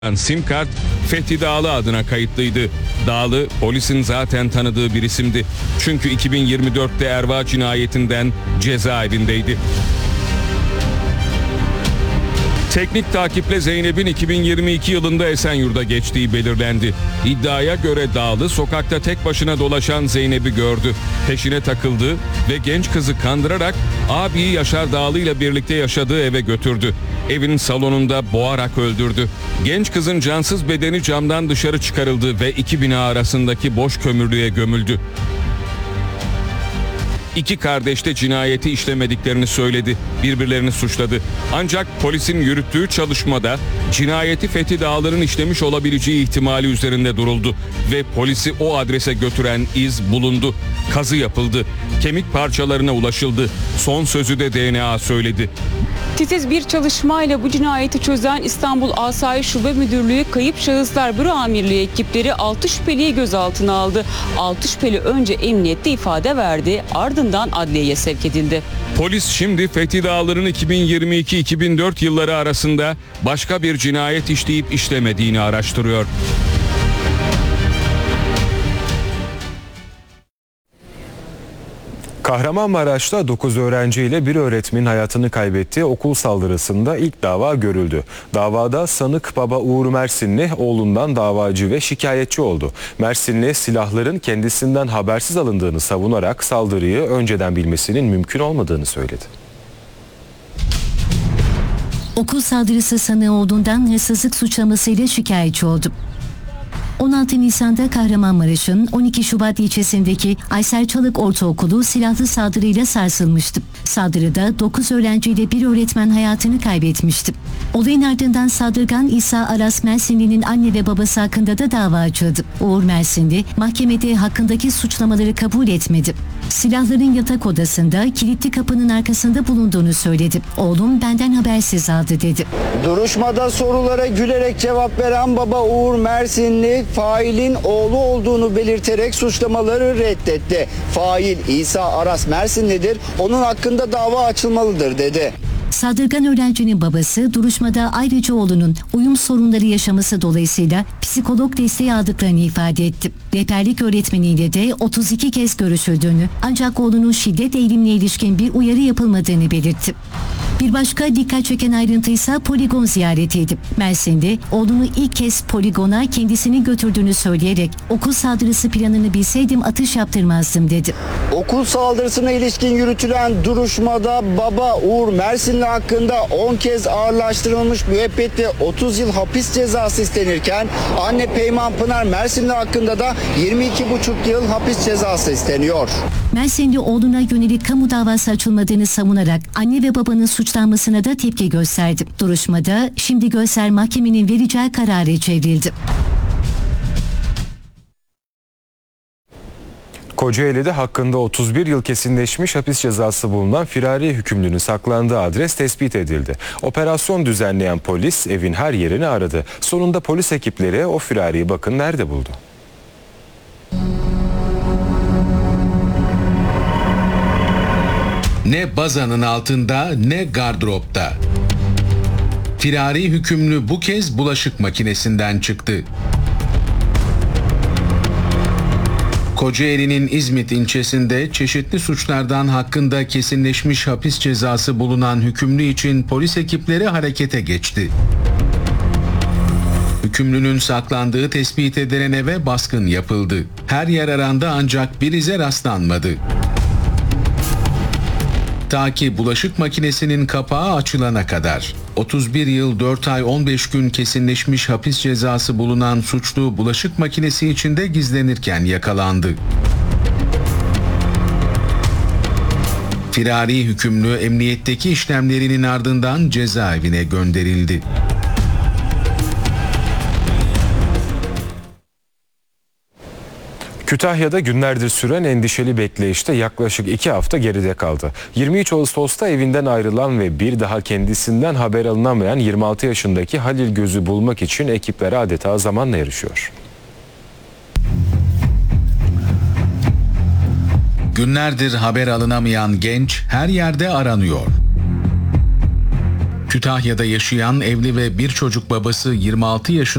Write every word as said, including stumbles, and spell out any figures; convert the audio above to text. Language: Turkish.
sim kart Fethi Dağlı adına kayıtlıydı. Dağlı polisin zaten tanıdığı bir isimdi. Çünkü iki bin yirmi dörtte Erva cinayetinden cezaevindeydi. Teknik takiple Zeynep'in iki bin yirmi iki yılında Esenyurt'ta geçtiği belirlendi. İddiaya göre Dağlı sokakta tek başına dolaşan Zeynep'i gördü. Peşine takıldı ve genç kızı kandırarak abiyi Yaşar Dağlı ile birlikte yaşadığı eve götürdü. Evin salonunda boğarak öldürdü. Genç kızın cansız bedeni camdan dışarı çıkarıldı ve iki bina arasındaki boş kömürlüğe gömüldü. İki kardeş de cinayeti işlemediklerini söyledi. Birbirlerini suçladı. Ancak polisin yürüttüğü çalışmada cinayeti Fethi Dağlı'nın işlemiş olabileceği ihtimali üzerinde duruldu ve polisi o adrese götüren iz bulundu. Kazı yapıldı. Kemik parçalarına ulaşıldı. Son sözü de D N A söyledi. Titiz bir çalışmayla bu cinayeti çözen İstanbul Asayiş Şube Müdürlüğü Kayıp Şahıslar Büro Amirliği ekipleri altı şüpheliyi gözaltına aldı. altı şüpheli önce emniyette ifade verdi, ardından adliyeye sevk edildi. Polis şimdi Fethi Dağlı'nın iki bin yirmi iki iki bin dört yılları arasında başka bir cinayet işleyip işlemediğini araştırıyor. Kahramanmaraş'ta dokuz öğrenci ile bir öğretmenin hayatını kaybettiği okul saldırısında ilk dava görüldü. Davada sanık baba Uğur Mersinli oğlundan davacı ve şikayetçi oldu. Mersinli silahların kendisinden habersiz alındığını savunarak saldırıyı önceden bilmesinin mümkün olmadığını söyledi. Okul saldırısı sanığı olduğundan hırsızlık suçlamasıyla şikayetçi oldu. on altı Nisan'da Kahramanmaraş'ın on iki Şubat ilçesindeki Aysel Çalık Ortaokulu silahlı saldırıyla sarsılmıştı. Saldırıda dokuz öğrenciyle bir öğretmen hayatını kaybetmişti. Olayın ardından saldırgan İsa Aras Mersinli'nin anne ve babası hakkında da dava açıldı. Uğur Mersinli mahkemede hakkındaki suçlamaları kabul etmedi. Silahların yatak odasında kilitli kapının arkasında bulunduğunu söyledi. Oğlum benden habersiz aldı dedi. Duruşmada sorulara gülerek cevap veren baba Uğur Mersinli failin oğlu olduğunu belirterek suçlamaları reddetti. Fail İsa Aras Mersinli'dir, onun hakkında dava açılmalıdır dedi. Saldırgan öğrencinin babası duruşmada ayrıca oğlunun uyum sorunları yaşaması dolayısıyla psikolog desteği aldıklarını ifade etti. Rehberlik öğretmeniyle de otuz iki kez görüşüldüğünü ancak oğlunun şiddet eğilimine ilişkin bir uyarı yapılmadığını belirtti. Bir başka dikkat çeken ayrıntı ise poligon ziyaretiydi. Mersin'de oğlunu ilk kez poligona kendisini götürdüğünü söyleyerek okul saldırısı planını bilseydim atış yaptırmazdım dedi. Okul saldırısına ilişkin yürütülen duruşmada baba Uğur Mersinli hakkında on kez ağırlaştırılmış müebbet ve otuz yıl hapis cezası istenirken anne Peyman Pınar Mersinli hakkında da yirmi iki buçuk yıl hapis cezası isteniyor. Mersinli oğluna yönelik kamu davası açılmadığını savunarak anne ve babanın suçlanmasına da tepki gösterdi. Duruşmada şimdi gözler mahkemenin vereceği karara çevrildi. Kocaeli'de hakkında otuz bir yıl kesinleşmiş hapis cezası bulunan firari hükümlünün saklandığı adres tespit edildi. Operasyon düzenleyen polis evin her yerini aradı. Sonunda polis ekipleri o firariyi bakın nerede buldu. Ne bazanın altında ne gardıropta. Firari hükümlü bu kez bulaşık makinesinden çıktı. Kocaeli'nin İzmit ilçesinde çeşitli suçlardan hakkında kesinleşmiş hapis cezası bulunan hükümlü için polis ekipleri harekete geçti. Hükümlünün saklandığı tespit edilen eve baskın yapıldı. Her yer arandı ancak bir ize rastlanmadı. Ta ki bulaşık makinesinin kapağı açılana kadar. otuz bir yıl dört ay on beş gün kesinleşmiş hapis cezası bulunan suçlu bulaşık makinesi içinde gizlenirken yakalandı. Firari hükümlü emniyetteki işlemlerinin ardından cezaevine gönderildi. Kütahya'da günlerdir süren endişeli bekleyişte yaklaşık iki hafta geride kaldı. yirmi üç Ağustos'ta evinden ayrılan ve bir daha kendisinden haber alınamayan yirmi altı yaşındaki Halil Göz'ü bulmak için ekipler adeta zamanla yarışıyor. Günlerdir haber alınamayan genç her yerde aranıyor. Kütahya'da yaşayan evli ve bir çocuk babası yirmi altı yaşında